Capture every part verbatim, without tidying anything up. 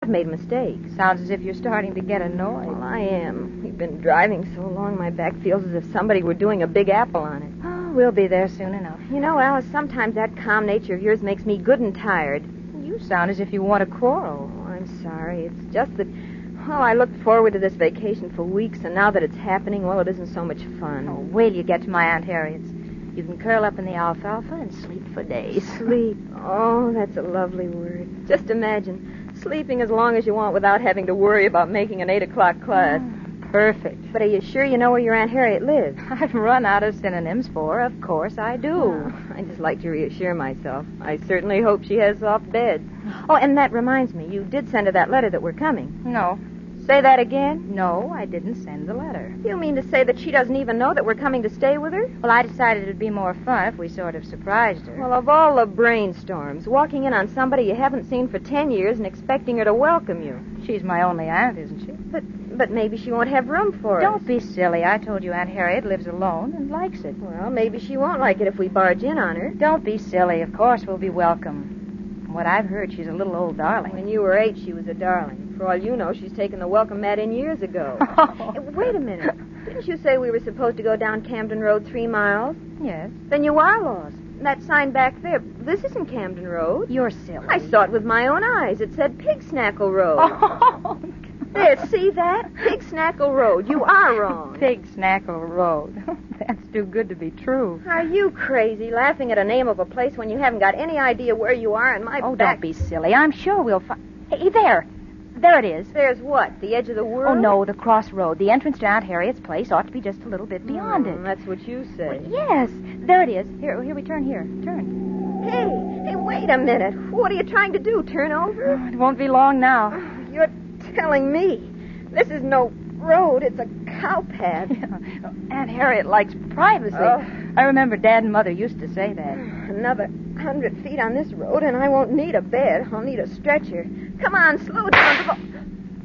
made mistakes. Sounds as if you're starting to get annoyed. Well, I am. We've been driving so long, my back feels as if somebody were doing a big apple on it. Oh, we'll be there soon enough. You know, Alice, sometimes that calm nature of yours makes me good and tired. You sound as if you want to quarrel. Oh, I'm sorry. It's just that, well, I looked forward to this vacation for weeks, and now that it's happening, well, it isn't so much fun. Oh, wait till you get to my Aunt Harriet's. You can curl up in the alfalfa and sleep for days. Sleep. Oh, that's a lovely word. Just imagine, sleeping as long as you want without having to worry about making an eight o'clock class. Mm, perfect. But are you sure you know where your Aunt Harriet lives? I've run out of synonyms for her. Of course I do. Oh, I just like to reassure myself. I certainly hope she has soft beds. Oh, and that reminds me, you did send her that letter that we're coming. No. Say that again? No, I didn't send the letter. You mean to say that she doesn't even know that we're coming to stay with her? Well, I decided it'd be more fun if we sort of surprised her. Well, of all the brainstorms, walking in on somebody you haven't seen for ten years and expecting her to welcome you. She's my only aunt, isn't she? But but maybe she won't have room for us. Don't be silly. I told you Aunt Harriet lives alone and likes it. Well, maybe she won't like it if we barge in on her. Don't be silly. Of course we'll be welcome. From what I've heard, she's a little old darling. When you were eight, she was a darling. For all you know, she's taken the welcome mat in years ago. Oh. Wait a minute. Didn't you say we were supposed to go down Camden Road three miles? Yes. Then you are lost. That sign back there, this isn't Camden Road. You're silly. I saw it with my own eyes. It said Pig Snackle Road. Oh, there, see that? Pig Snackle Road. You are wrong. Pig Snackle Road. That's too good to be true. Are you crazy, laughing at a name of a place when you haven't got any idea where you are and my Oh, back... don't be silly. I'm sure we'll find... Hey, there. There it is. There's what? The edge of the world? Oh, no, the crossroad. The entrance to Aunt Harriet's place ought to be just a little bit beyond Mm, it. That's what you say. Yes, there it is. Here, here we turn here. Turn. Hey, hey, wait a minute. What are you trying to do, turn over? Oh, it won't be long now. You're telling me. This is no road. It's a cow path. Aunt Harriet likes privacy. Oh. I remember Dad and Mother used to say that. Another hundred feet on this road, and I won't need a bed. I'll need a stretcher. Come on, slow down.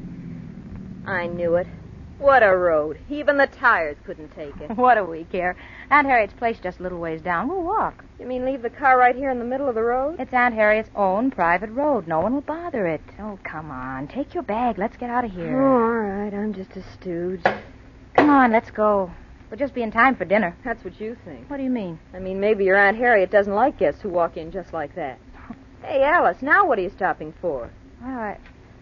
I knew it. What a road. Even the tires couldn't take it. What do we care? Aunt Harriet's place just a little ways down. We'll walk. You mean leave the car right here in the middle of the road? It's Aunt Harriet's own private road. No one will bother it. Oh, come on. Take your bag. Let's get out of here. Oh, all right. I'm just a stooge. Come on, let's go. We'll just be in time for dinner. That's what you think. What do you mean? I mean, maybe your Aunt Harriet doesn't like guests who walk in just like that. Hey, Alice, now what are you stopping for? Well, I,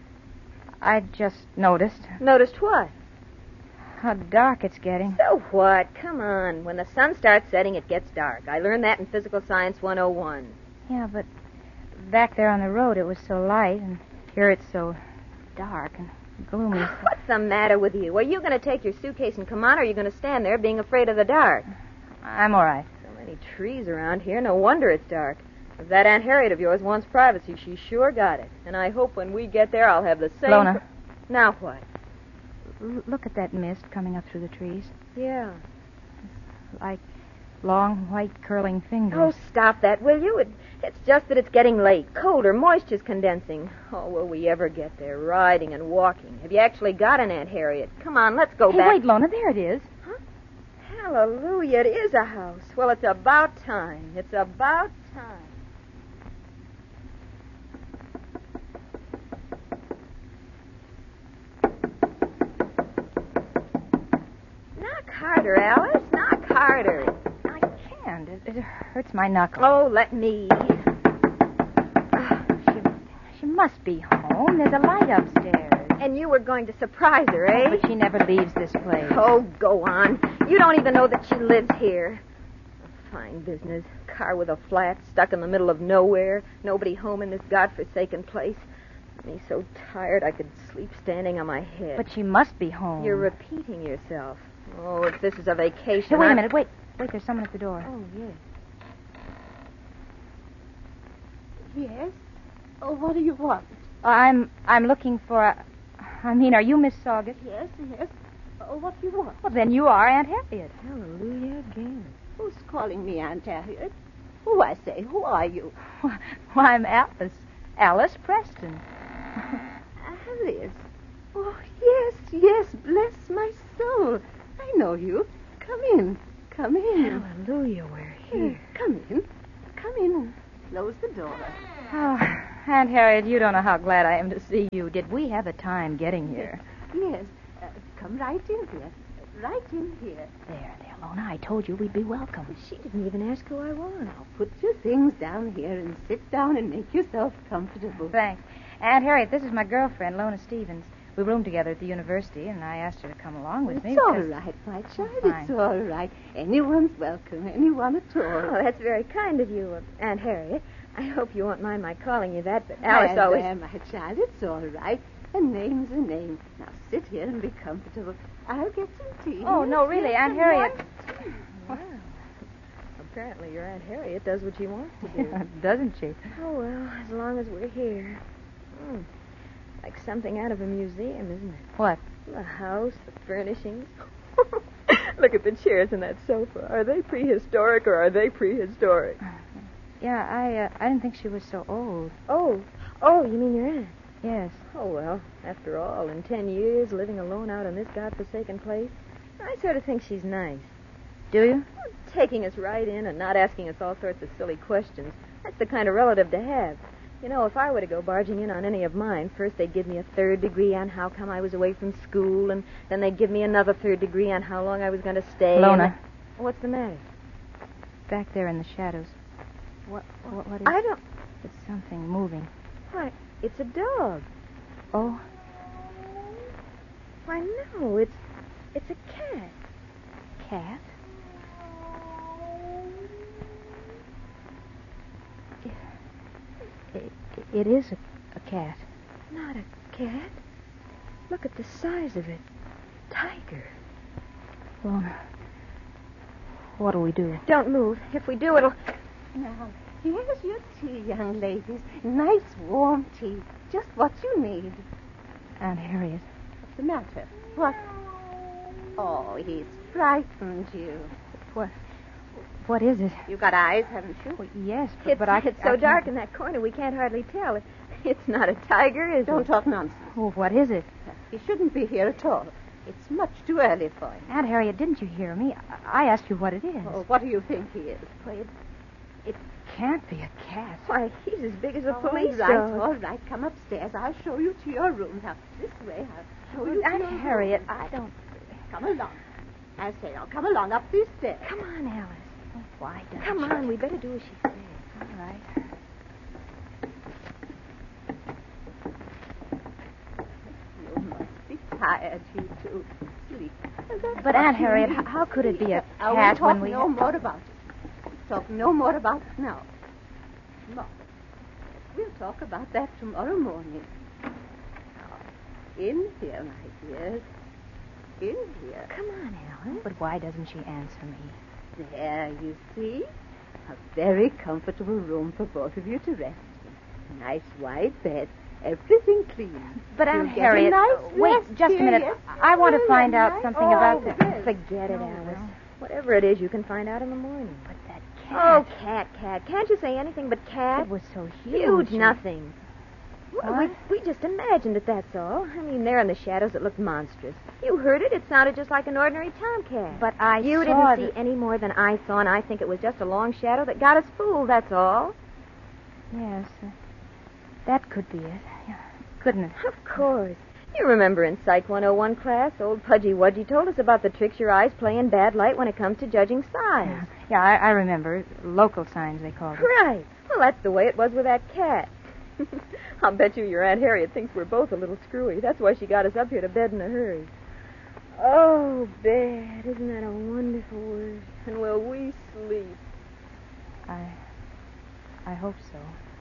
I just noticed Noticed what? how dark it's getting. So what? Come on. When the sun starts setting, it gets dark. I learned that in Physical Science one oh one. Yeah, but back there on the road it was so light, and here it's so dark and gloomy. What's the matter with you? Are you going to take your suitcase and come on, or are you going to stand there being afraid of the dark? I'm all right. So many trees around here. No wonder it's dark. If that Aunt Harriet of yours wants privacy, she sure got it. And I hope when we get there, I'll have the same... Lona. Pr- now what? L- look at that mist coming up through the trees. Yeah. Like long, white, curling fingers. Oh, stop that, will you? It, it's just that it's getting late. Colder. Moisture's condensing. Oh, will we ever get there? Riding and walking. Have you actually got an Aunt Harriet? Come on, let's go Hey, back. wait, Lona, there it is. Huh? Hallelujah, it is a house. Well, it's about time. It's about time. Knock harder, Alice. Knock harder. I can't. It, it hurts my knuckle. Oh, let me. She, she must be home. There's a light upstairs. And you were going to surprise her, eh? But she never leaves this place. Oh, go on. You don't even know that she lives here. A fine business. Car with a flat, stuck in the middle of nowhere. Nobody home in this godforsaken place. Me so tired I could sleep standing on my head. But she must be home. You're repeating yourself. Oh, if this is a vacation... Hey, wait I... a minute. Wait. Wait, there's someone at the door. Oh, yes. Yes? Oh, what do you want? I'm I'm looking for a... I mean, are you Miss Saugus? Yes, yes. Oh, what do you want? Well, then you are Aunt Harriet. Hallelujah again. Who's calling me Aunt Harriet? Who, I say? Who are you? Why, I'm Alice. Alice Preston. Alice. Oh, yes, yes. Bless my soul. I know you. Come in. Come in. Hallelujah, we're here. Come in. Come in. Close the door. Oh, Aunt Aunt Harriet, you don't know how glad I am to see you. Did we have a time getting here? Yes. Uh, come right in here. Right in here. There, there, Lona. I told you we'd be welcome. She didn't even ask who I was. Now, put your things down here and sit down and make yourself comfortable. Thanks. Aunt Harriet, this is my girlfriend, Lona Stevens. We roomed together at the university, and I asked her to come along with It's me. all because- right, my child. Fine. It's all right. Anyone's welcome. Anyone at all. Oh, that's very kind of you, uh, Aunt Harriet. I hope you won't mind my calling you that, but Alice There, always... there, my child. It's all right. A name's a name. Now sit here and be comfortable. I'll get some tea. Oh, Yes, no, really, yes, Aunt some Harriet. warm- Well, apparently your Aunt Harriet does what she wants to do. Doesn't she? Oh, well, as long as we're here. Hmm. Like something out of a museum, isn't it? What? The house, the furnishings. Look at the chairs and that sofa. Are they prehistoric or are they prehistoric? Yeah, I uh, I didn't think she was so old. Oh, oh, you mean your aunt? Yes. Oh, well, after all, in ten years, living alone out in this godforsaken place, I sort of think she's nice. Do you? Taking us right in and not asking us all sorts of silly questions. That's the kind of relative to have. You know, if I were to go barging in on any of mine, first they'd give me a third degree on how come I was away from school, and then they'd give me another third degree on how long I was going to stay. Lona. and I- What's the matter? Back there in the shadows. What, what, what is... I don't... It's something moving. Why, it's a dog. Oh, Why, no, it's... It's a cat. cat? It, it, it is a, a cat. Not a cat. Look at the size of it. Tiger. Lona, what'll we do? Don't move. If we do, it'll... Now, here's your tea, young ladies. Nice warm tea. Just what you need. Aunt Harriet. What's the matter? What? Oh, he's frightened you. What? What is it? You got eyes, haven't you? Well, yes, but, It's, but I... it's I so can't- dark in that corner we can't hardly tell. It, it's not a tiger, is Don't it? talk nonsense. Well, what is it? He shouldn't be here at all. It's much too early for him. Aunt Harriet, didn't you hear me? I, I asked you what it is. Oh, what do you think he is? Why, it, It can't be a cat. why, he's as big as a all police right, dog. all right. Come upstairs. I'll show you to your room. Now, this way. I'll show you to Aunt your Harriet, room. I don't... Come along. I say, now, come along up these stairs. Come on, Alice. Why don't Come you? on, we better do as she says. All right. You must be tired, you two. Sleep. But, Aunt Harriet, h- how could it be a I won't cat talk when we... no more about it. Talk no more about it now. No. We'll talk about that tomorrow morning. Now, in here, my dears. In here. Come on, Alice. But why doesn't she answer me? There, you see. A very comfortable room for both of you to rest in. Nice wide bed. Everything clean. But, You'll Aunt get a Harriet, nice uh, wait rest just a here, minute. yes, I want to you find will, out nice- something oh, about the... yes. Forget it, No, Alice. no. Whatever it is, you can find out in the morning. But that Oh, cat... cat, cat. Can't you say anything but cat? It was so huge. Huge nothing. Well, we, What? we just imagined it, that's all. I mean, there in the shadows, it looked monstrous. You heard it. It sounded just like an ordinary tomcat. But I You saw didn't see the- any more than I saw, and I think it was just a long shadow that got us fooled, that's all. Yes, uh, that could be it. Yeah, couldn't it? Of course. You remember in Psych one oh one class, old Pudgy Wudgy told us about the tricks your eyes play in bad light when it comes to judging size. Yeah, yeah I, I remember. Local signs, they called it. Right. Well, that's the way it was with that cat. I'll bet you your Aunt Harriet thinks we're both a little screwy. That's why she got us up here to bed in a hurry. Oh, bed. Isn't that a wonderful word? And will we sleep? I... I hope so.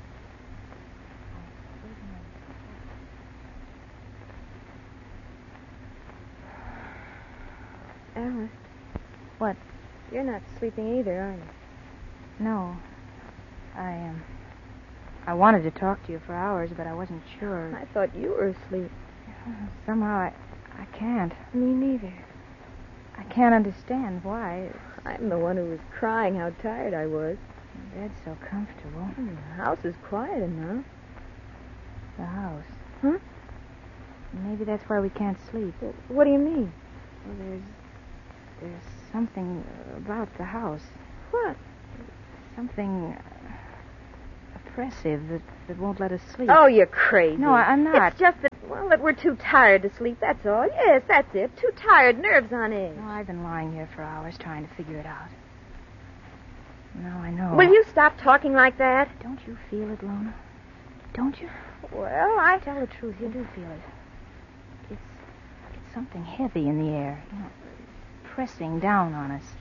Alice. What? You're not sleeping either, are you? No. I, um... I wanted to talk to you for hours, but I wasn't sure. I thought you were asleep. Somehow I... I can't. Me neither. I can't understand why. I'm the one who was crying how tired I was. The bed's so comfortable. Hmm, The house is quiet enough. The house. Huh? Maybe that's why we can't sleep. Well, what do you mean? Well, there's... There's something about the house. What? Something... A oppressive that, that won't let us sleep. Oh, you're crazy. No, I- I'm not. It's just that, well, that we're too tired to sleep, that's all. Yes, that's it. Too tired, nerves on edge. No, I've been lying here for hours trying to figure it out. Now I know. Will you stop talking like that? Don't you feel it, Lona? Don't you? Well, I... Tell the truth, you do feel it. It's, it's something heavy in the air, you know, pressing down on us.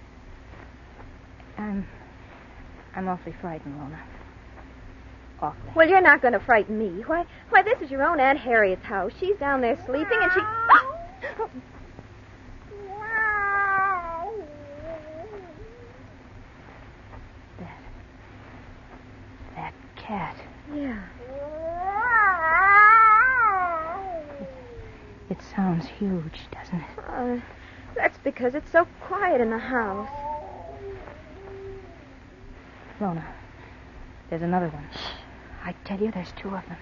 I'm, I'm awfully frightened, Lona. Awfully. Well, you're not going to frighten me. Why, why, this is your own Aunt Harriet's house. She's down there sleeping, and she... That, that cat. Yeah. It sounds huge, doesn't it? Uh, that's because it's so quiet in the house. Lona, there's another one. I tell you, there's two of them.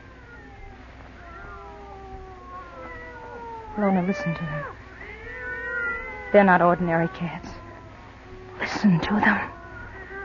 Lona, listen to them. They're not ordinary cats. Listen to them.